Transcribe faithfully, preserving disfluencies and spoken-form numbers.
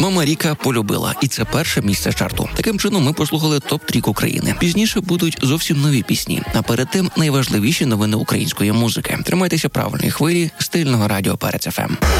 Мама Ріка полюбила, і це перше місце чарту. Таким чином ми послухали топ-трік України. Пізніше будуть зовсім нові пісні, а перед тим найважливіші новини української музики. Тримайтеся правильної хвилі стильного радіо Перець еф ем.